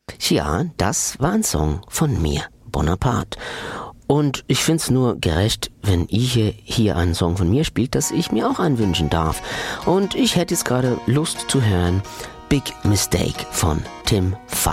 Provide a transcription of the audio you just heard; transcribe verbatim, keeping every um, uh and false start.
Ja, das war ein Song von mir, Bonaparte. Und ich find's nur gerecht, wenn ihr hier einen Song von mir spielt, dass ich mir auch einen wünschen darf. Und ich hätte jetzt gerade Lust zu hören Big Mistake von Tim Falk.